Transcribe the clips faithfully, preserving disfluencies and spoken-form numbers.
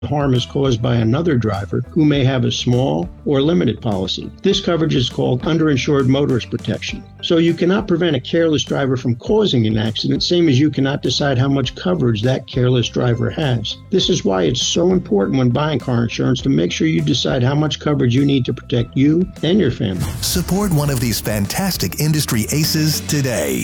harm is caused by another driver who may have a small or limited policy. This coverage is called underinsured motorist protection. So you cannot prevent a careless driver from causing an accident, same as you cannot decide how much coverage that careless driver has. This is why it's so important when buying car insurance to make sure you decide how much coverage you need to protect you and your family. Support one of these fantastic industry aces today.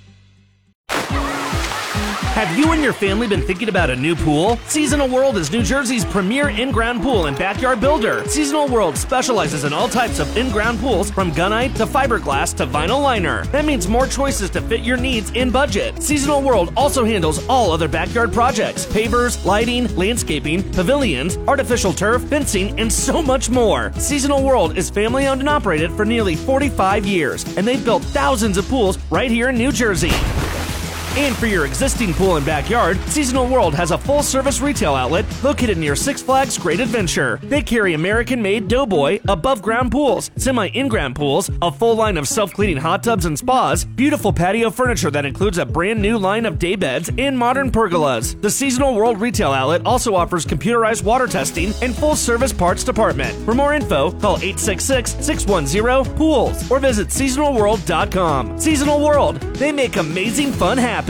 Have you and your family been thinking about a new pool? Seasonal World is New Jersey's premier in-ground pool and backyard builder. Seasonal World specializes in all types of in-ground pools, from gunite to fiberglass to vinyl liner. That means more choices to fit your needs in budget. Seasonal World also handles all other backyard projects: pavers, lighting, landscaping, pavilions, artificial turf, fencing, and so much more. Seasonal World is family owned and operated for nearly forty-five years, and they've built thousands of pools right here in New Jersey. And for your existing pool and backyard, Seasonal World has a full-service retail outlet located near Six Flags Great Adventure. They carry American-made Doughboy above-ground pools, semi-in-ground pools, a full line of self-cleaning hot tubs and spas, beautiful patio furniture that includes a brand new line of day beds, and modern pergolas. The Seasonal World retail outlet also offers computerized water testing and full-service parts department. For more info, call eight six six, six one zero, pools or visit seasonal world dot com. Seasonal World, they make amazing fun happen.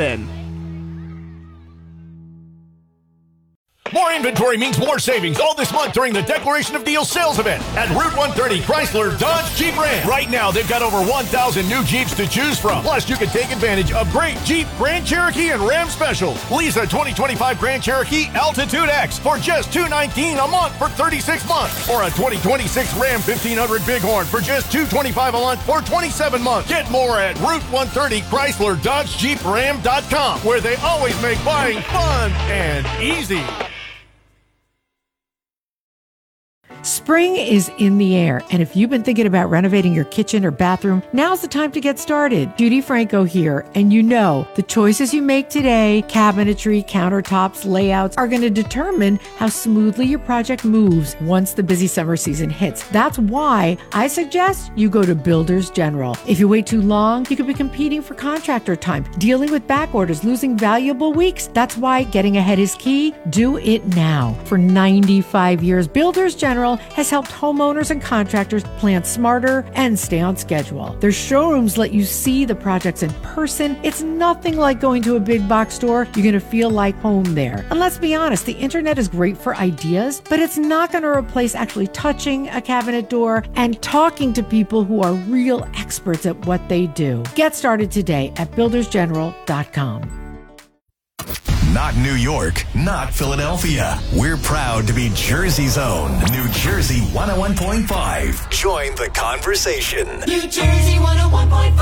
More inventory means more savings all this month during the Declaration of Deals sales event at Route one thirty Chrysler Dodge Jeep Ram. Right now, they've got over one thousand new Jeeps to choose from. Plus, you can take advantage of great Jeep, Grand Cherokee, and Ram specials. Lease a twenty twenty-five Grand Cherokee Altitude X for just two hundred nineteen dollars a month for thirty-six months. Or a twenty twenty-six Ram fifteen hundred Bighorn for just two hundred twenty-five dollars a month for twenty-seven months. Get more at Route one thirty Chrysler Dodge Jeep Ram dot com, where they always make buying fun and easy. Spring is in the air, and if you've been thinking about renovating your kitchen or bathroom, now's the time to get started. Judy Franco here, and you know the choices you make today, cabinetry, countertops, layouts, are going to determine how smoothly your project moves once the busy summer season hits. That's why I suggest you go to Builders General. If you wait too long, you could be competing for contractor time, dealing with back orders, losing valuable weeks. That's why getting ahead is key. Do it now. For ninety-five years, Builders General has helped homeowners and contractors plan smarter and stay on schedule. Their showrooms let you see the projects in person. It's nothing like going to a big box store. You're going to feel like home there. And let's be honest, the internet is great for ideas, but it's not going to replace actually touching a cabinet door and talking to people who are real experts at what they do. Get started today at builders general dot com. Not New York, not Philadelphia. We're proud to be Jersey's own New Jersey one oh one point five. Join the conversation. New Jersey one oh one point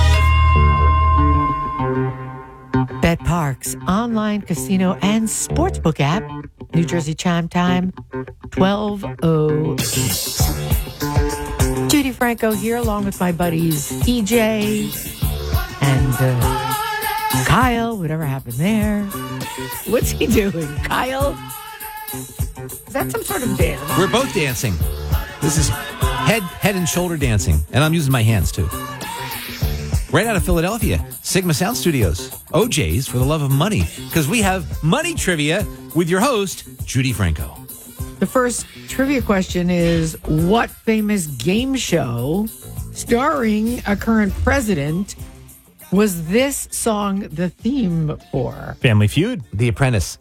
five. Bet Parks online casino and sportsbook app. New Jersey Chime Time, twelve oh eight. Judy Franco here, along with my buddies E J and uh, Kyle. Whatever happened there? What's he doing, Kyle? Is that some sort of dance? We're both dancing. This is head, head and shoulder dancing, and I'm using my hands too. Right out of Philadelphia, Sigma Sound Studios, O J's for the love of money, because we have money trivia with your host, Judy Franco. The first trivia question is, what famous game show starring a current president was this song the theme for? Family Feud. The Apprentice.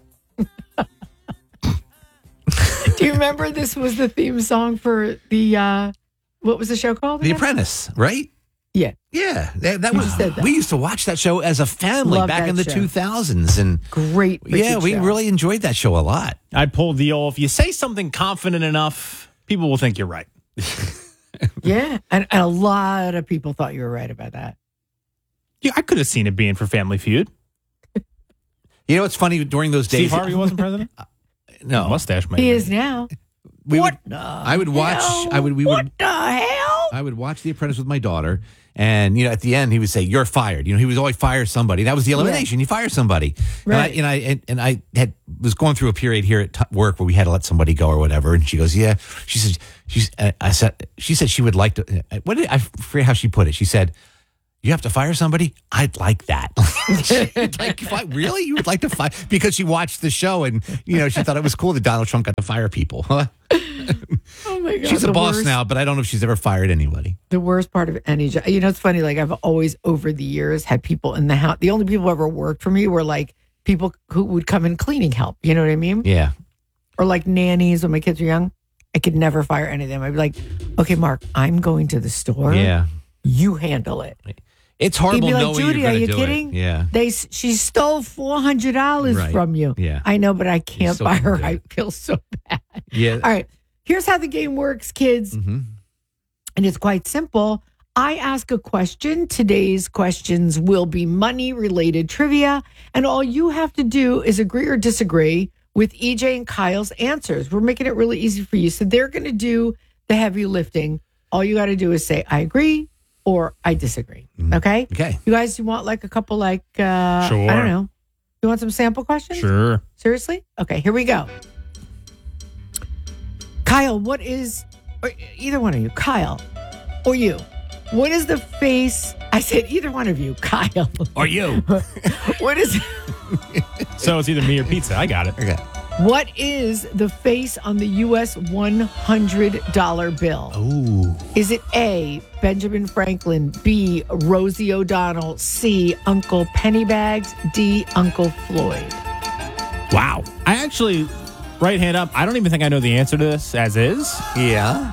Do you remember this was the theme song for the, uh, what was the show called? The Apprentice, right? Yeah. Yeah. That, that You was, just said that. We used to watch that show as a family Love back that in the show. two thousands. And Great. yeah, we show. really enjoyed that show a lot. I pulled the old, if you say something confident enough, people will think you're right. Yeah. And, and a lot of people thought you were right about that. Yeah, I could have seen it being for Family Feud. You know what's funny? During those days... Steve Harvey wasn't president? No. Mustache man. He is now. We what would, the I would watch... hell? I would. We what would, the hell? I would watch The Apprentice with my daughter, and you know, at the end, he would say, "You're fired." You know, he would always fire somebody. That was the elimination. Yeah. You fire somebody. Right. And I, and I and, and I had was going through a period here at t- work where we had to let somebody go or whatever. And she goes, "Yeah." She said, "She's." Uh, I said, "She said she would like to." Uh, what did I forget how she put it? She said, You have to fire somebody? I'd like that. like, if I, really? You would like to fire? Because she watched the show and, you know, she thought it was cool that Donald Trump got to fire people. Huh? Oh, my God. She's a the boss worst, now, but I don't know if she's ever fired anybody. The worst part of any job. You know, it's funny. Like, I've always, over the years, had people in the house. The only people who ever worked for me were, like, people who would come in cleaning help. You know what I mean? Yeah. Or, like, nannies when my kids were young. I could never fire any of them. I'd be like, okay, Mark, I'm going to the store. Yeah. You handle it. It's He'd horrible be like, knowing Judy, you're are going to you do kidding? it. Yeah. They she stole four hundred dollars Right. from you. Yeah. I know, but I can't still fire couldn't her. do I it. feel so bad. Yeah. All right. Here's how the game works, kids. Mm-hmm. And it's quite simple. I ask a question. Today's questions will be money-related trivia. And all you have to do is agree or disagree with E J and Kyle's answers. We're making it really easy for you. So they're going to do the heavy lifting. All you got to do is say, I agree or I disagree. Okay? Okay. You guys, you want like a couple like, uh, Sure. I don't know. You want some sample questions? Sure. Seriously? Okay, here we go. Kyle, what is, or either one of you, Kyle or you, what is the face? I said either one of you, Kyle. Or you. What is, So it's either me or pizza. I got it. Okay. what is the face on the U S one hundred dollar bill? Ooh. Is it A, Benjamin Franklin, B, Rosie O'Donnell, C, Uncle Pennybags, D, Uncle Floyd? Wow. I actually, right hand up, I don't even think I know the answer to this as is. Yeah.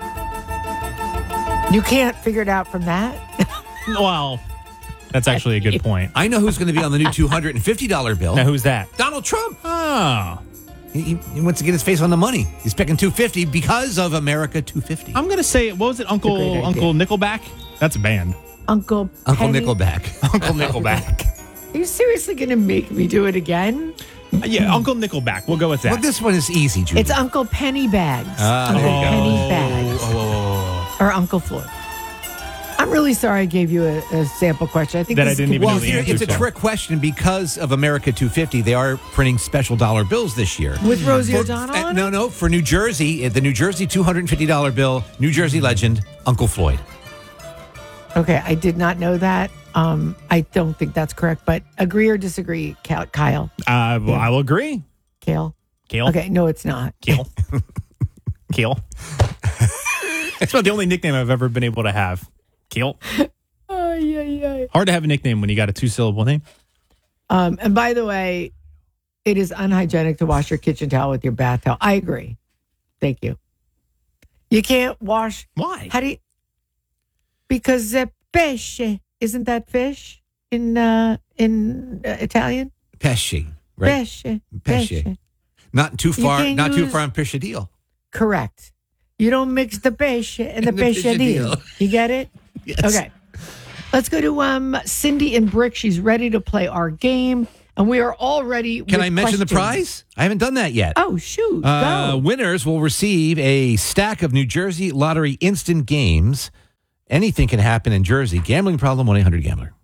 You can't figure it out from that? Well, that's actually a good point. I know who's going to be on the new two hundred fifty dollar bill. Now, who's that? Donald Trump. Oh. He, he wants to get his face on the money. He's picking two fifty because of America two fifty. I'm going to say, what was it? great Uncle idea. Uncle Nickelback? That's a band. Uncle Uncle Penny- Nickelback. Uncle Nickelback. Are you seriously going to make me do it again? Yeah, Uncle Nickelback. We'll go with that. Well, this one is easy, Judy. It's Uncle Pennybags. Ah, Uncle there you go. Pennybags. Oh, oh, oh, Or Uncle Floyd. I'm really sorry I gave you a, a sample question. I think That I this didn't could even Well, know the here, answer it's a to. trick question because of America two fifty. They are printing special dollar bills this year. with Rosie For- O'Donnell uh, on no, it? no, for New Jersey, uh, the New Jersey two hundred fifty dollar bill, New Jersey legend, Uncle Floyd. Okay, I did not know that. Um, I don't think that's correct, but agree or disagree, Cal- Kyle? Uh, well, I will agree. Kale? Kale. Okay, no, it's not. Kale. Kale. It's about the only nickname I've ever been able to have. Kale. Oh, yeah, yeah. Hard to have a nickname when you got a two syllable name. Um, and by the way, it is unhygienic to wash your kitchen towel with your bath towel. I agree. Thank you. You can't wash. Why? How do you? Because the pesce, isn't that fish in uh, in uh, Italian? Pesci, right? Pesce, Pesce. pesce. Not too You far, can't not too use- far on Pisciadillo. Correct. You don't mix the pesce and the And the pescadillo. pescadillo. You get it? Yes. Okay. Let's go to um, Cindy in Brick. She's ready to play our game, and we are all ready. Can with I mention the questions. prize? I haven't done that yet. Oh, shoot. Uh, go. winners will receive a stack of New Jersey Lottery instant games. Anything can happen in Jersey. Gambling problem, one eight hundred gambler.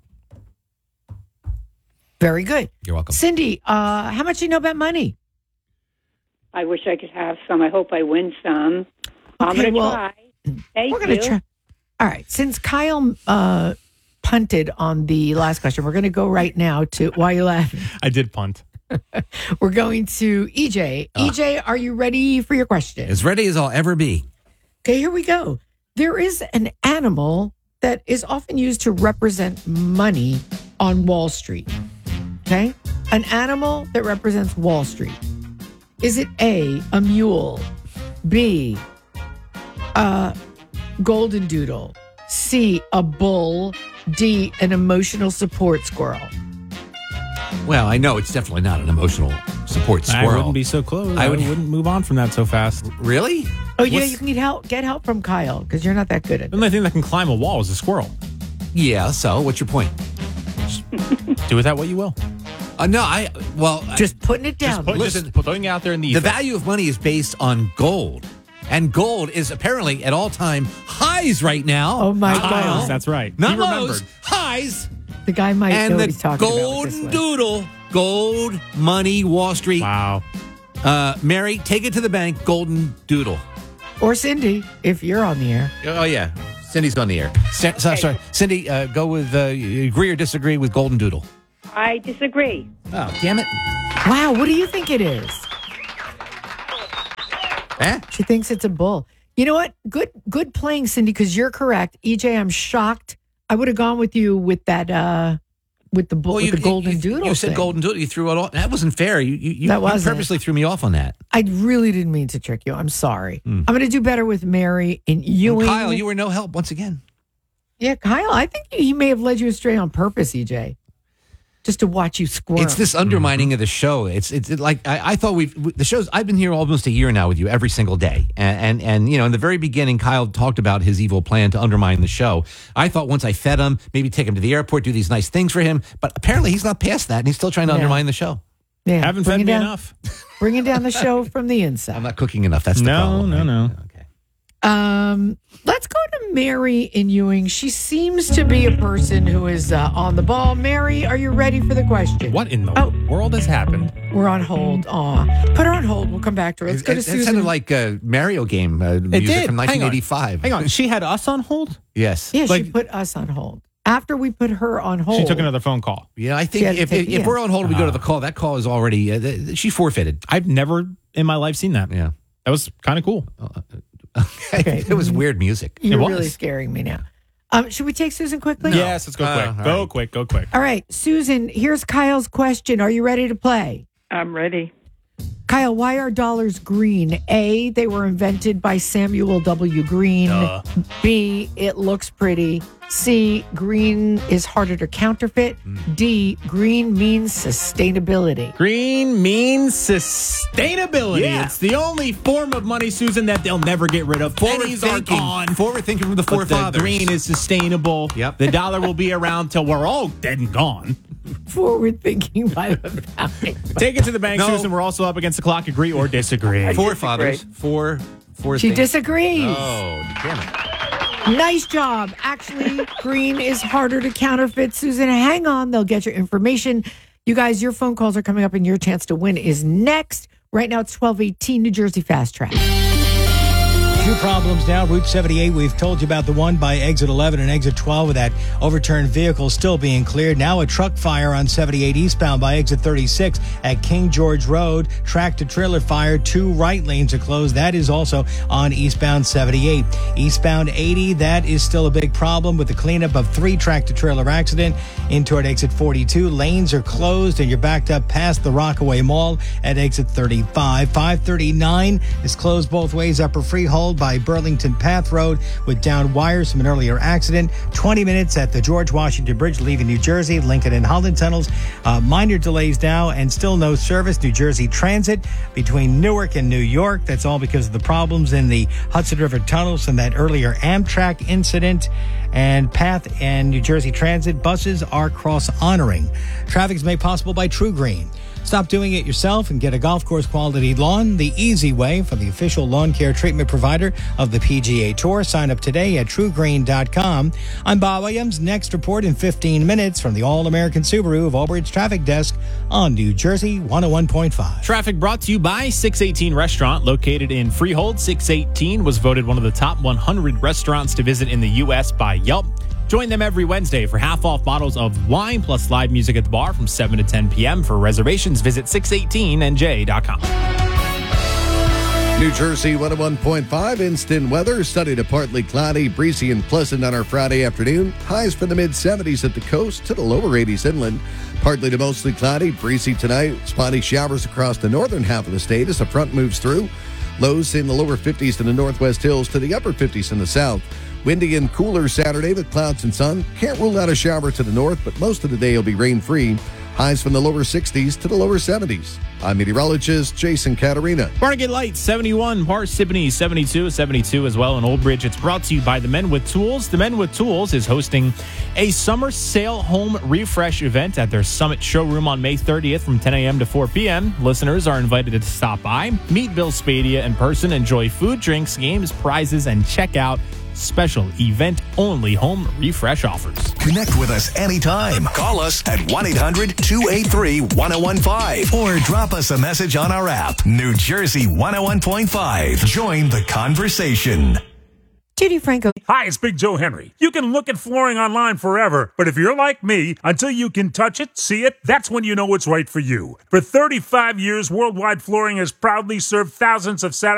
Very good. You're welcome. Cindy, uh, how much do you know about money? I wish I could have some. I hope I win some. I'm Okay, going to well, try. Thank We're going you. to try. All right. Since Kyle uh, punted on the last question, we're going to go right now to, why are you laughing? I did punt. We're going to E J. E J, are you ready for your question? As ready as I'll ever be. Okay, here we go. There is an animal that is often used to represent money on Wall Street. Okay? An animal that represents Wall Street. Is it A, a mule, B, a golden doodle, C, a bull, D, an emotional support squirrel? Well, I know it's definitely not an emotional support I squirrel. wouldn't be so close. I I, would- would, wouldn't move on from that so fast. Really? Oh, yeah, What's- you can get help, get help from Kyle because you're not that good at The it. only thing that can climb a wall is a squirrel. Yeah, so what's your point? Do with that what you will. Uh, no, I, well, I- Just putting it down. Put, Listen, just putting it out there in the the ether. value of money is based on gold. And gold is apparently at all-time highs right now. Oh, my Highs, God. that's right. Not He lows, remembered. highs. The guy might know And what the he's talking about. with golden this one. doodle, gold, money, Wall Street. Wow. Uh, Mary, take it to the bank, golden doodle. Or Cindy, if you're on the air. Oh, yeah. Cindy's on the air. C- so, sorry, Cindy, uh, go with uh, you agree or disagree with Golden Doodle. I disagree. Oh, damn it. Wow, what do you think it is? Eh? She thinks it's a bull. You know what? Good good playing, Cindy, because you're correct. E J, I'm shocked. I would have gone with you with that, uh, with the bull, Well, with you, the Golden you, Doodle You said thing. Golden Doodle. You threw it all. That wasn't fair. You, you, you, That you wasn't. purposely threw me off on that. I really didn't mean to trick you. I'm sorry. I'm going to do better with Mary and Ewing. And Kyle, you were no help once again. Yeah, Kyle, I think he may have led you astray on purpose, E J, just to watch you squirm. It's this undermining of the show. It's it's it like I, I thought we've we, the shows. I've been here almost a year now with you every single day, and, and and you know in the very beginning, Kyle talked about his evil plan to undermine the show. I thought once I fed him, maybe take him to the airport, do these nice things for him, but apparently he's not past that, and he's still trying to Yeah. undermine the show. Yeah, Haven't bring fed it me down- enough. Bringing down the show from the inside. I'm not cooking enough. That's the No, problem. no, right? no. Okay. Um, let's go to Mary in Ewing. She seems to be a person who is uh, on the ball. Mary, are you ready for the question? What in the Oh. world has happened? We're on hold. Aw. Put her on hold. We'll come back to her. Let's It, go to it, it Susan. sounded like a Mario game uh, music did. from Hang on. nineteen eighty-five. Hang on. She had us on hold? Yes. yeah, like- she put us on hold. After we put her on hold. She took another phone call. Yeah, I She think had to if, take- if, if yeah. we're on hold and we go to the call, that call is already uh, th- she forfeited. I've never in my life seen that. Yeah. That was kind of cool. Okay. It was weird music. You're It was. really scaring me now. Um, should we take Susan quickly? Yes, let's go Uh, quick. all Go right. quick. Go quick. All right, Susan, here's Kyle's question. Are you ready to play? I'm ready. Kyle, why are dollars green? A, they were invented by Samuel W. Green. Duh. B, it looks pretty. C, green is harder to counterfeit. D, green means sustainability. Green means sustainability. Yeah. It's the only form of money, Susan, that they'll never get rid of. Pennies are thinking. gone. Forward thinking from the But the forefathers. green is sustainable. Yep. The dollar will be around till we're all dead and gone. Forward thinking by the founding. Take it to the bank, No. Susan. We're also up against the clock. Agree or disagree. forefathers. Four. Four. She things. disagrees. Oh, damn it. Nice job. Actually, green is harder to counterfeit. Susan, hang on. They'll get your information. You guys, your phone calls are coming up and your chance to win is next. Right now, it's twelve eighteen New Jersey Fast Track. Two problems now. Route seventy-eight, we've told you about the one by exit eleven and exit twelve with that overturned vehicle still being cleared. Now a truck fire on seventy-eight eastbound by exit thirty-six at King George Road. Tractor trailer fire, two right lanes are closed. That is also on eastbound seventy-eight. Eastbound eighty, that is still a big problem with the cleanup of three tractor trailer accident in toward exit forty-two. Lanes are closed and you're backed up past the Rockaway Mall at exit thirty-five. five thirty-nine is closed both ways. Upper Freehold by Burlington Path Road with downed wires from an earlier accident. twenty minutes at the George Washington Bridge leaving New Jersey. Lincoln and Holland tunnels. Uh, minor delays now and still no service. New Jersey Transit between Newark and New York. That's all because of the problems in the Hudson River tunnels and that earlier Amtrak incident. And Path and New Jersey Transit buses are cross honoring. Traffic is made possible by True Green. Stop doing it yourself and get a golf course quality lawn the easy way from the official lawn care treatment provider of the P G A Tour. Sign up today at true green dot com. I'm Bob Williams. Next report in fifteen minutes from the All-American Subaru of Albridge Traffic Desk on New Jersey one oh one point five. Traffic brought to you by six eighteen Restaurant, located in Freehold. six eighteen was voted one of the top one hundred restaurants to visit in the U S by Yelp. Join them every Wednesday for half-off bottles of wine plus live music at the bar from seven to ten p.m. For reservations, visit six eighteen N J dot com. New Jersey one oh one point five instant weather. Sunny to partly cloudy, breezy and pleasant on our Friday afternoon. Highs from the mid seventies at the coast to the lower eighties inland. Partly to mostly cloudy, breezy tonight. Spotty showers across the northern half of the state as the front moves through. Lows in the lower fifties in the northwest hills to the upper fifties in the south. Windy and cooler Saturday with clouds and sun. Can't rule out a shower to the north, but most of the day will be rain-free. Highs from the lower sixties to the lower seventies. I'm meteorologist Jason Caterina. Barnegat Lights, seventy-one. Parsippany, seventy-two. seventy-two as well in Old Bridge. It's brought to you by The Men with Tools. The Men with Tools is hosting a summer sale home refresh event at their Summit showroom on May thirtieth from ten a.m. to four p.m. Listeners are invited to stop by, meet Bill Spadia in person, enjoy food, drinks, games, prizes, and check out special event-only home refresh offers. Connect with us anytime. Call us at one eight hundred two eight three one oh one five or drop us a message on our app. New Jersey one oh one point five. Join the conversation. Judy Franco. Hi, it's Big Joe Henry. You can look at flooring online forever, but if you're like me, until you can touch it, see it, that's when you know it's right for you. For thirty-five years, Worldwide Flooring has proudly served thousands of satisfied